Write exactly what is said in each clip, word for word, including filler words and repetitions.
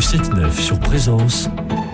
sept neuf sur Présence,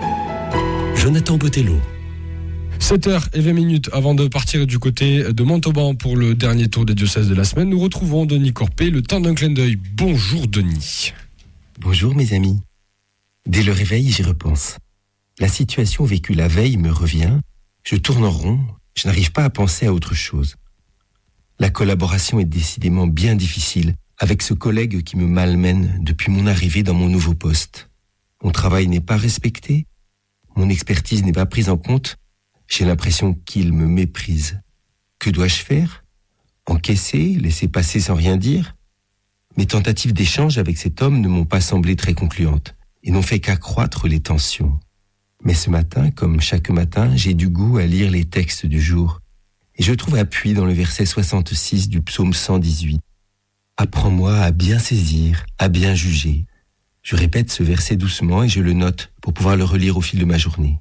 Jonathan Botello. sept heures vingt minutes avant de partir du côté de Montauban pour le dernier tour des diocèses de la semaine, nous retrouvons Denis Corpé, le temps d'un clin d'œil. Bonjour Denis. Bonjour mes amis. Dès le réveil, j'y repense. La situation vécue la veille me revient, je tourne en rond, je n'arrive pas à penser à autre chose. La collaboration est décidément bien difficile avec ce collègue qui me malmène depuis mon arrivée dans mon nouveau poste. Mon travail n'est pas respecté, mon expertise n'est pas prise en compte, j'ai l'impression qu'il me méprise. Que dois-je faire ? Encaisser, laisser passer sans rien dire ? Mes tentatives d'échange avec cet homme ne m'ont pas semblé très concluantes et n'ont fait qu'accroître les tensions. Mais ce matin, comme chaque matin, j'ai du goût à lire les textes du jour. Et je trouve appui dans le verset soixante-six du psaume cent dix-huit. Apprends-moi à bien saisir, à bien juger. Je répète ce verset doucement et je le note pour pouvoir le relire au fil de ma journée.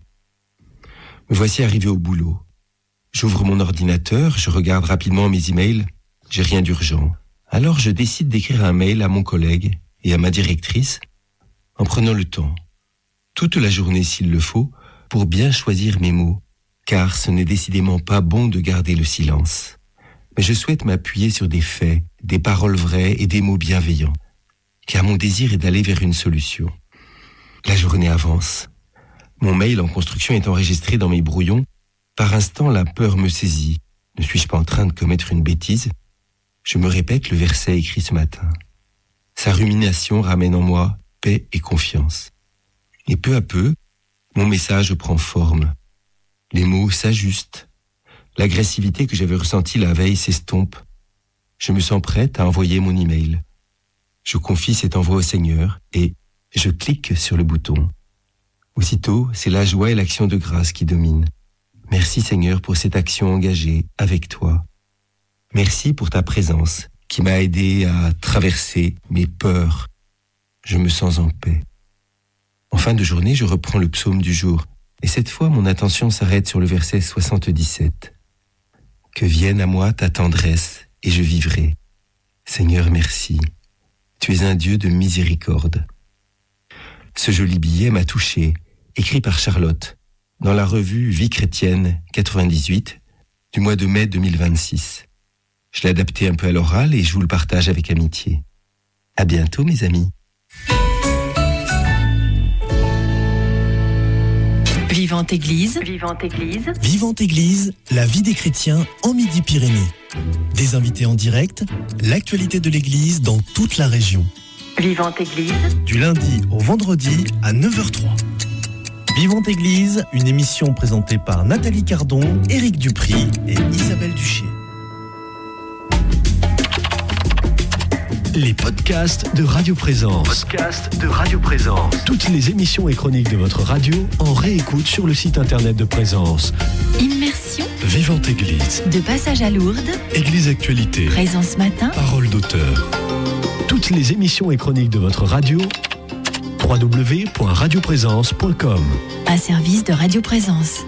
Me voici arrivé au boulot. J'ouvre mon ordinateur, je regarde rapidement mes emails. J'ai rien d'urgent. Alors je décide d'écrire un mail à mon collègue et à ma directrice en prenant le temps, toute la journée s'il le faut, pour bien choisir mes mots, car ce n'est décidément pas bon de garder le silence. Mais je souhaite m'appuyer sur des faits, des paroles vraies et des mots bienveillants, car mon désir est d'aller vers une solution. La journée avance. Mon mail en construction est enregistré dans mes brouillons. Par instant, la peur me saisit. Ne suis-je pas en train de commettre une bêtise ? Je me répète le verset écrit ce matin. Sa rumination ramène en moi paix et confiance. Et peu à peu, mon message prend forme. Les mots s'ajustent. L'agressivité que j'avais ressentie la veille s'estompe. Je me sens prête à envoyer mon email. Je confie cet envoi au Seigneur et je clique sur le bouton. Aussitôt, c'est la joie et l'action de grâce qui dominent. Merci Seigneur pour cette action engagée avec toi. Merci pour ta présence qui m'a aidé à traverser mes peurs. Je me sens en paix. En fin de journée, je reprends le psaume du jour. Et cette fois, mon attention s'arrête sur le verset soixante-dix-sept. Que vienne à moi ta tendresse et je vivrai. Seigneur, merci. Tu es un Dieu de miséricorde. Ce joli billet m'a touché, écrit par Charlotte, dans la revue Vie chrétienne quatre-vingt-dix-huit du mois de mai deux mille vingt-six. Je l'ai adapté un peu à l'oral et je vous le partage avec amitié. À bientôt, mes amis. Vivante Église. Vivante Église. Vivante Église, la vie des chrétiens en Midi-Pyrénées. Des invités en direct, l'actualité de l'Église dans toute la région. Vivante Église. Du lundi au vendredi à neuf heures zéro trois. Vivante Église, une émission présentée par Nathalie Cardon, Éric Dupry et Isabelle Duché. Les podcasts de Radio Présence. Podcast de Radio Présence. Toutes les émissions et chroniques de votre radio en réécoute sur le site internet de Présence. Immersion. Vivante Église. De passage à Lourdes. Église Actualité. Présence matin. Parole d'auteur. Toutes les émissions et chroniques de votre radio. w w w point radio présence point com. Un service de Radio Présence.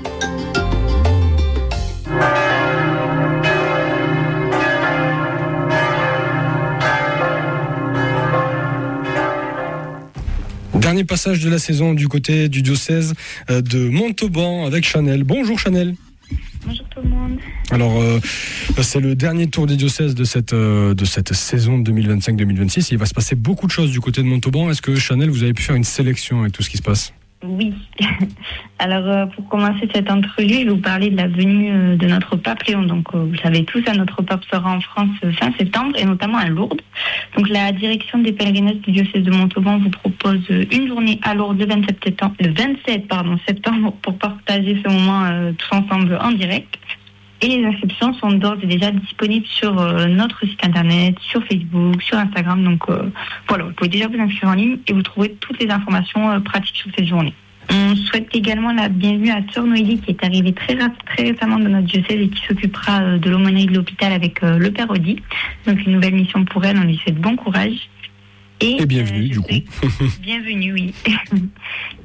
Dernier passage de la saison du côté du diocèse de Montauban avec Chanel. Bonjour Chanel. Bonjour tout le monde. Alors, euh, c'est le dernier tour des diocèses de cette, euh, de cette saison deux mille vingt-cinq deux mille vingt-six. Il va se passer beaucoup de choses du côté de Montauban. Est-ce que Chanel, vous avez pu faire une sélection avec tout ce qui se passe ? Oui. Alors, euh, pour commencer cette entrevue, je vais vous parler de la venue euh, de notre pape Léon. Donc, euh, vous savez tous, hein, notre pape sera en France euh, fin septembre et notamment à Lourdes. Donc, la direction des pèlerinages du diocèse de Montauban vous propose euh, une journée à Lourdes le vingt-sept septembre, le vingt-sept pardon, septembre pour partager ce moment euh, tous ensemble en direct. Et les inscriptions sont d'ores et déjà disponibles sur euh, notre site internet, sur Facebook, sur Instagram. Donc euh, voilà, vous pouvez déjà vous inscrire en ligne et vous trouverez toutes les informations euh, pratiques sur cette journée. On souhaite également la bienvenue à Sœur Noélie qui est arrivée très, très récemment dans notre diocèse et qui s'occupera euh, de l'aumônerie de l'hôpital avec euh, le Père Audi. Donc une nouvelle mission pour elle, on lui souhaite bon courage. Et, et bienvenue, euh, du coup. Bienvenue, oui.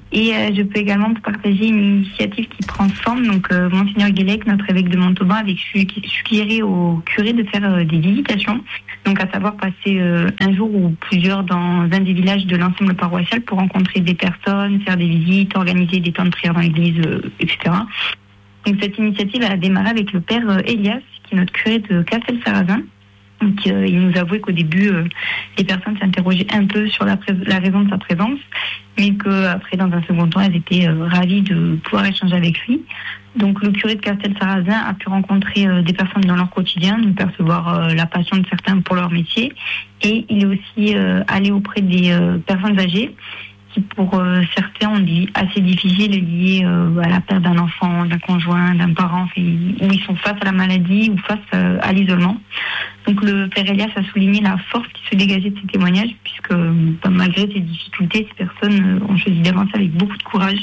Et euh, je peux également vous partager une initiative qui prend forme. Donc, euh, Monseigneur Guélec, notre évêque de Montauban, avait suggéré au curé de faire euh, des visitations. Donc, à savoir passer euh, un jour ou plusieurs dans un des villages de l'ensemble paroissial pour rencontrer des personnes, faire des visites, organiser des temps de prière dans l'église, euh, et cetera. Donc, cette initiative a démarré avec le père euh, Elias, qui est notre curé de Castel-Sarrazin. Donc, euh, il nous avouait qu'au début, euh, les personnes s'interrogeaient un peu sur la, pré- la raison de sa présence, mais qu'après, dans un second temps, elles étaient euh, ravies de pouvoir échanger avec lui. Donc, le curé de Castel-Sarrazin a pu rencontrer euh, des personnes dans leur quotidien, donc percevoir euh, la passion de certains pour leur métier. Et il est aussi euh, allé auprès des euh, personnes âgées qui, pour euh, certains, ont dit assez difficile liées euh, à la perte d'un enfant, d'un conjoint, d'un parent, où ils sont face à la maladie ou face euh, à l'isolement. Donc le père Elias a souligné la force qui se dégageait de ces témoignages, puisque bah, malgré ces difficultés, ces personnes ont choisi d'avancer avec beaucoup de courage.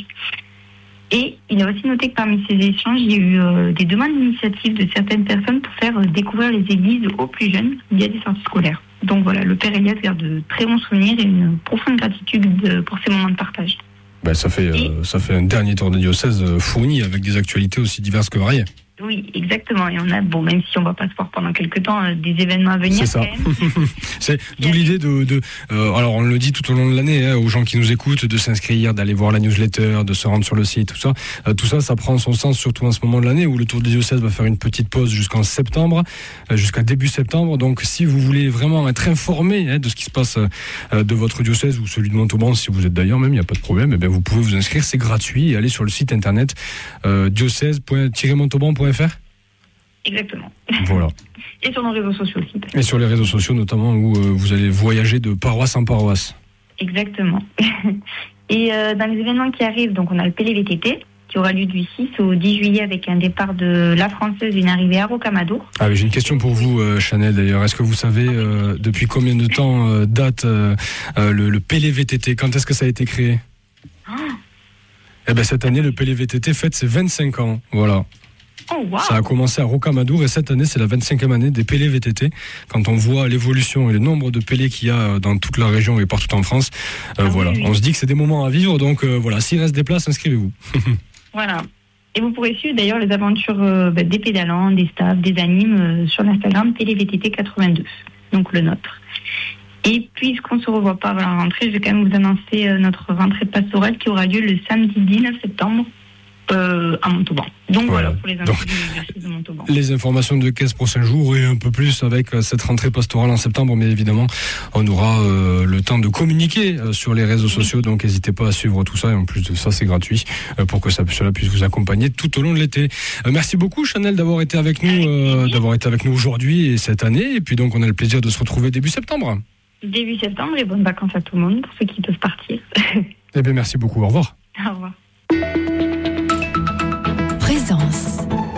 Et il a aussi noté que parmi ces échanges, il y a eu euh, des demandes d'initiative de certaines personnes pour faire euh, découvrir les églises aux plus jeunes via des sorties scolaires. Donc voilà, le père Elias garde de très bons souvenirs et une profonde gratitude de, pour ces moments de partage. Ben, ça fait, et, euh, ça fait un dernier tour de diocèse euh, fourni avec des actualités aussi diverses que variées. Oui, exactement. Et on a, bon, même si on va pas se voir pendant quelques temps, euh, des événements à venir. C'est ça. C'est d'où l'idée de, de euh, alors on le dit tout au long de l'année hein, aux gens qui nous écoutent, de s'inscrire, d'aller voir la newsletter, de se rendre sur le site, tout ça. Euh, tout ça, ça prend son sens surtout en ce moment de l'année où le Tour des diocèses va faire une petite pause jusqu'en septembre, euh, jusqu'à début septembre. Donc, si vous voulez vraiment être informé hein, de ce qui se passe euh, de votre diocèse ou celui de Montauban, si vous êtes d'ailleurs même, il n'y a pas de problème. Eh bien, vous pouvez vous inscrire, c'est gratuit et aller sur le site internet euh, diocèse tiret montauban point f r. Exactement. Voilà. Et sur nos réseaux sociaux aussi. Et sur les réseaux sociaux notamment où euh, vous allez voyager de paroisse en paroisse. Exactement. Et euh, dans les événements qui arrivent, donc on a le P L V T T qui aura lieu du six au dix juillet avec un départ de la Française et une arrivée à Rocamadour. Ah, mais j'ai une question pour vous, euh, Chanel d'ailleurs. Est-ce que vous savez euh, depuis combien de temps euh, date euh, euh, le, le P L V T T? Quand est-ce que ça a été créé? oh. Eh ben cette année, le P L V T T fête ses vingt-cinq ans. Voilà. Oh, wow. Ça a commencé à Rocamadour et cette année c'est la vingt-cinquième année des P L V T T. Quand on voit l'évolution et le nombre de P L qu'il y a dans toute la région et partout en France, euh, ah, voilà, oui, oui. On se dit que c'est des moments à vivre, donc euh, voilà, s'il reste des places, inscrivez-vous. Voilà. Et vous pourrez suivre d'ailleurs les aventures euh, bah, des pédalants, des staffs, des animes euh, sur l'Instagram P L V T T quatre-vingt-deux, donc le nôtre. Et puisqu'on ne se revoit pas avant la rentrée, je vais quand même vous annoncer euh, notre rentrée pastorale qui aura lieu le samedi dix-neuf septembre. Euh, à Montauban. Donc voilà, voilà pour les informations de Montauban. Les informations de quinze prochains jours et un peu plus avec cette rentrée pastorale en septembre, mais évidemment on aura euh, le temps de communiquer euh, sur les réseaux sociaux, donc n'hésitez pas à suivre tout ça et en plus de ça c'est gratuit euh, pour que ça, cela puisse vous accompagner tout au long de l'été. Euh, merci beaucoup Chanel d'avoir été avec nous, euh, d'avoir été avec nous aujourd'hui et cette année, et puis donc on a le plaisir de se retrouver début septembre. Début septembre et bonnes vacances à tout le monde pour ceux qui peuvent partir. Eh bien merci beaucoup, au revoir. Au revoir. Présence.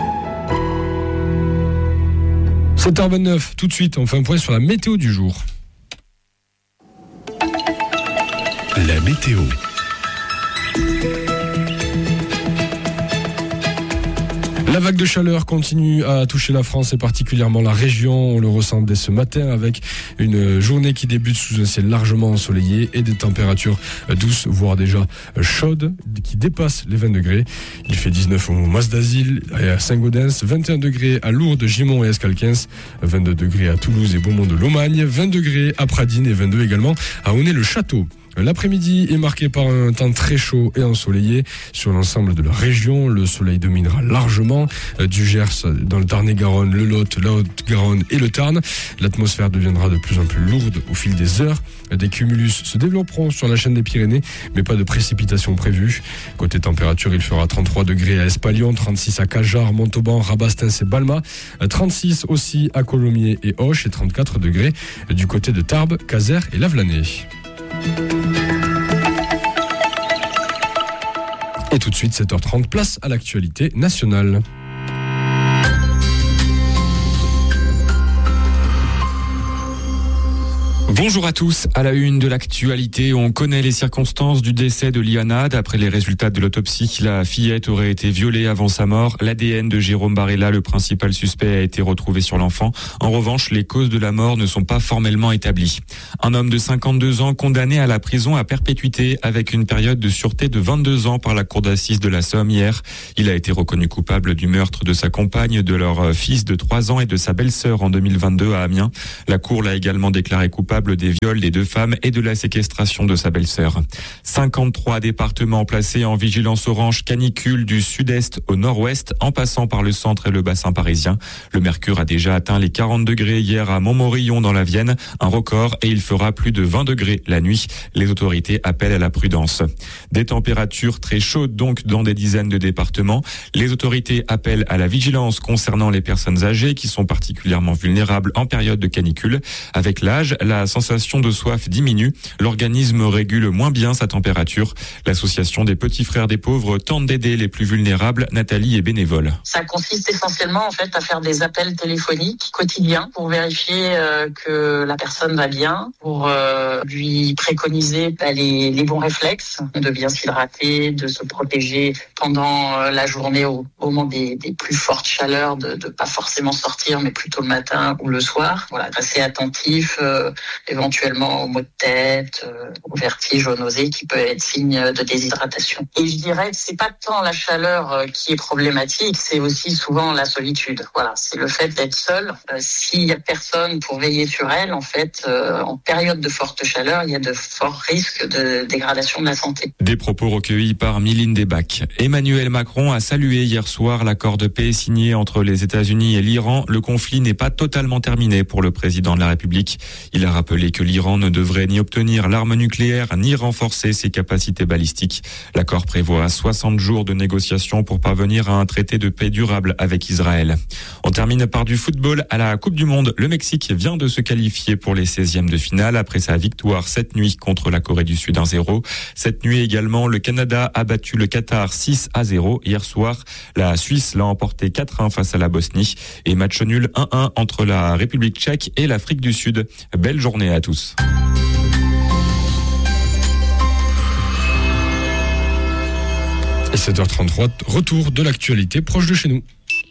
sept heures vingt-neuf, tout de suite, on fait un point sur la météo du jour. La météo. La vague de chaleur continue à toucher la France et particulièrement la région. On le ressent dès ce matin avec une journée qui débute sous un ciel largement ensoleillé et des températures douces, voire déjà chaudes, qui dépassent les vingt degrés. Il fait dix-neuf au Mas d'Asile et à Saint-Gaudens, vingt et un degrés à Lourdes, Gimont et Escalquens, vingt-deux degrés à Toulouse et Beaumont de Lomagne, vingt degrés à Pradines et vingt-deux également à Aunay-le-Château. L'après-midi est marqué par un temps très chaud et ensoleillé sur l'ensemble de la région. Le soleil dominera largement du Gers dans le Tarn-et-Garonne, le Lot, la Haute-Garonne et le Tarn. L'atmosphère deviendra de plus en plus lourde au fil des heures. Des cumulus se développeront sur la chaîne des Pyrénées, mais pas de précipitations prévues. Côté température, il fera trente-trois degrés à Espalion, trente-six à Cajar, Montauban, Rabastens et Balma, trente-six aussi à Colomiers et Auch et trente-quatre degrés du côté de Tarbes, Caser et Lavelanet. Et tout de suite, sept heures trente, place à l'actualité nationale. Bonjour à tous. À la une de l'actualité, on connaît les circonstances du décès de Liana. D'après les résultats de l'autopsie, la fillette aurait été violée avant sa mort. L'A D N de Jérôme Barella, le principal suspect, a été retrouvé sur l'enfant. En revanche, les causes de la mort ne sont pas formellement établies. Un homme de cinquante-deux ans condamné à la prison à perpétuité avec une période de sûreté de vingt-deux ans par la cour d'assises de la Somme hier. Il a été reconnu coupable du meurtre de sa compagne, de leur fils de trois ans et de sa belle-sœur en deux mille vingt-deux à Amiens. La cour l'a également déclaré coupable des viols des deux femmes et de la séquestration de sa belle-sœur. cinquante-trois départements placés en vigilance orange canicule du sud-est au nord-ouest, en passant par le centre et le bassin parisien. Le mercure a déjà atteint les quarante degrés hier à Montmorillon dans la Vienne, un record, et il fera plus de vingt degrés la nuit. Les autorités appellent à la prudence. Des températures très chaudes donc dans des dizaines de départements. Les autorités appellent à la vigilance concernant les personnes âgées qui sont particulièrement vulnérables en période de canicule. Avec l'âge, la sensation de soif diminue. L'organisme régule moins bien sa température. L'association des petits frères des pauvres tente d'aider les plus vulnérables. Nathalie est bénévole. Ça consiste essentiellement en fait à faire des appels téléphoniques quotidiens pour vérifier euh, que la personne va bien, pour euh, lui préconiser bah, les, les bons réflexes, de bien s'hydrater, de se protéger pendant euh, la journée au, au moment des, des plus fortes chaleurs, de ne pas forcément sortir mais plutôt le matin ou le soir. Voilà, rester attentif. Euh, éventuellement aux maux de tête, euh, aux vertiges, aux nausées qui peut être signe de déshydratation. Et je dirais que c'est pas tant la chaleur euh, qui est problématique, c'est aussi souvent la solitude. Voilà, c'est le fait d'être seul. Euh, s'il y a personne pour veiller sur elle, en fait, euh, en période de forte chaleur, il y a de forts risques de dégradation de la santé. Des propos recueillis par Mylène Desbacs. Emmanuel Macron a salué hier soir l'accord de paix signé entre les États-Unis et l'Iran. Le conflit n'est pas totalement terminé pour le président de la République. Il a rappelé que l'Iran ne devrait ni obtenir l'arme nucléaire ni renforcer ses capacités balistiques. L'accord prévoit soixante jours de négociations pour parvenir à un traité de paix durable avec Israël. On termine par du football à la Coupe du Monde. Le Mexique vient de se qualifier pour les seizièmes de finale après sa victoire cette nuit contre la Corée du Sud un zéro. Cette nuit également, le Canada a battu le Qatar six à zéro. Hier soir, la Suisse l'a emporté quatre un face à la Bosnie et match nul un un entre la République tchèque et l'Afrique du Sud. Belle journée à tous. Et sept heures trente-trois, retour de l'actualité proche de chez nous.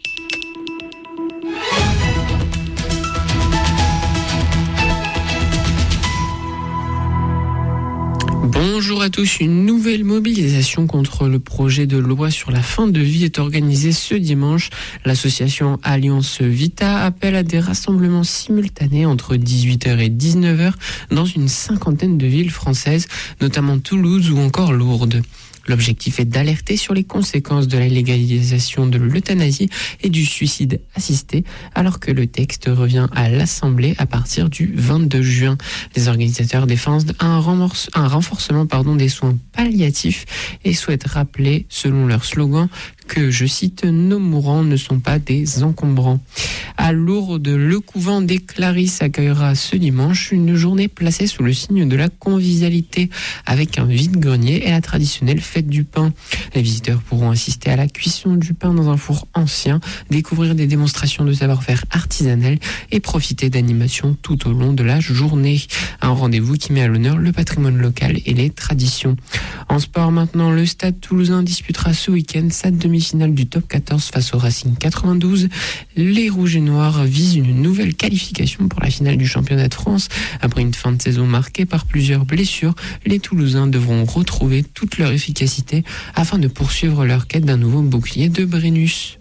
Bonjour à tous, une nouvelle mobilisation contre le projet de loi sur la fin de vie est organisée ce dimanche. L'association Alliance Vita appelle à des rassemblements simultanés entre dix-huit heures et dix-neuf heures dans une cinquantaine de villes françaises, notamment Toulouse ou encore Lourdes. L'objectif est d'alerter sur les conséquences de la légalisation de l'euthanasie et du suicide assisté, alors que le texte revient à l'Assemblée à partir du vingt-deux juin. Les organisateurs défendent un, remorce, un renforcement pardon, des soins palliatifs et souhaitent rappeler, selon leur slogan, que, je cite, nos mourants ne sont pas des encombrants. À Lourdes, le couvent des Clarisses accueillera ce dimanche une journée placée sous le signe de la convivialité avec un vide-grenier et la traditionnelle fête du pain. Les visiteurs pourront assister à la cuisson du pain dans un four ancien, découvrir des démonstrations de savoir-faire artisanal et profiter d'animations tout au long de la journée. Un rendez-vous qui met à l'honneur le patrimoine local et les traditions. En sport maintenant, le Stade Toulousain disputera ce week-end sa demi-finale du top quatorze face au Racing quatre-vingt-douze. Les Rouges et Noirs visent une nouvelle qualification pour la finale du championnat de France. Après une fin de saison marquée par plusieurs blessures, les Toulousains devront retrouver toute leur efficacité afin de poursuivre leur quête d'un nouveau bouclier de Brennus.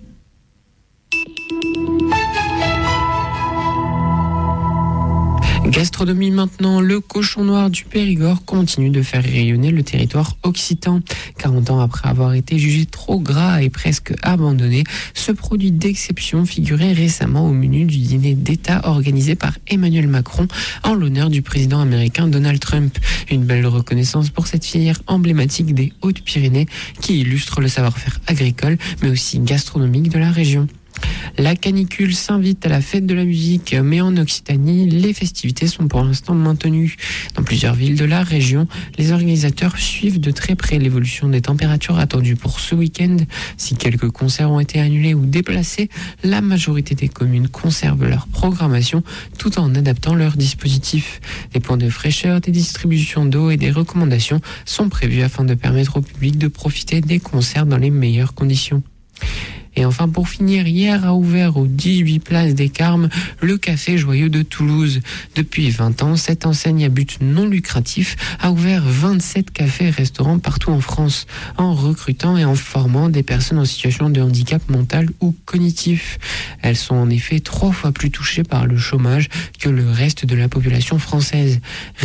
Gastronomie maintenant, le cochon noir du Périgord continue de faire rayonner le territoire occitan. quarante ans après avoir été jugé trop gras et presque abandonné, ce produit d'exception figurait récemment au menu du dîner d'État organisé par Emmanuel Macron en l'honneur du président américain Donald Trump. Une belle reconnaissance pour cette filière emblématique des Hautes-Pyrénées qui illustre le savoir-faire agricole mais aussi gastronomique de la région. La canicule s'invite à la fête de la musique, mais en Occitanie, les festivités sont pour l'instant maintenues. Dans plusieurs villes de la région, les organisateurs suivent de très près l'évolution des températures attendues pour ce week-end. Si quelques concerts ont été annulés ou déplacés, la majorité des communes conservent leur programmation tout en adaptant leur dispositif. Des points de fraîcheur, des distributions d'eau et des recommandations sont prévus afin de permettre au public de profiter des concerts dans les meilleures conditions. Et enfin, pour finir, hier a ouvert aux dix-huit places des Carmes le Café Joyeux de Toulouse. Depuis vingt ans, cette enseigne à but non lucratif a ouvert vingt-sept cafés et restaurants partout en France, en recrutant et en formant des personnes en situation de handicap mental ou cognitif. Elles sont en effet trois fois plus touchées par le chômage que le reste de la population française.